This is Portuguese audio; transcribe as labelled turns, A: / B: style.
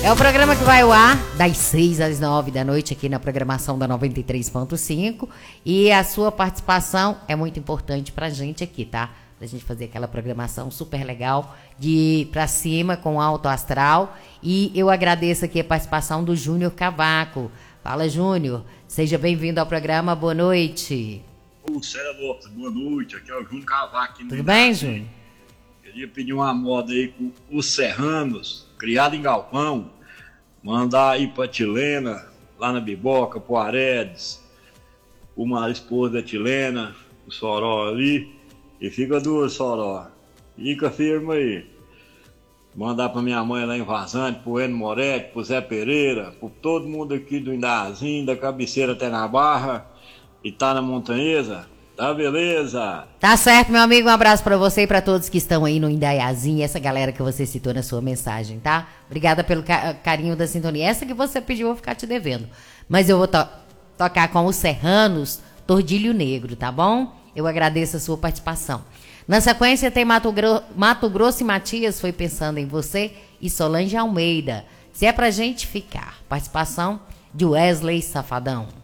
A: É o programa que vai ao ar das 6 às 9 da noite aqui na programação da 93.5. E a sua participação é muito importante pra gente aqui, tá? Pra gente fazer aquela programação super legal de ir pra cima com alto astral. E eu agradeço aqui a participação do Júnior Cavaco. Fala, Júnior. Seja bem-vindo ao programa. Boa noite.
B: Lopes, boa noite. Aqui é o Júnior Cavaco.
A: Tudo bem, Júnior?
B: Queria pedir uma moda aí com os serranos, criado em galpão. Mandar aí pra Tilena, lá na Biboca, pro Aredes, uma esposa da Tilena, o Soró ali. E fica duas, Soró. Fica firme aí. Mandar pra minha mãe lá em Vazante, pro Eno Moretti, pro Zé Pereira, pro todo mundo aqui do Indazinho, da cabeceira até na Barra, e tá na Montanhesa. Tá beleza?
A: Tá certo, meu amigo. Um abraço pra você e pra todos que estão aí no Indaiazinho, essa galera que você citou na sua mensagem, tá? Obrigada pelo carinho da sintonia. Essa que você pediu, eu vou ficar te devendo. Mas eu vou tocar com os Serranos, Tordilho Negro, tá bom? Eu agradeço a sua participação. Na sequência tem Mato Grosso e Matias, Foi Pensando em Você, e Solange Almeida. Se é pra gente ficar. Participação de Wesley Safadão.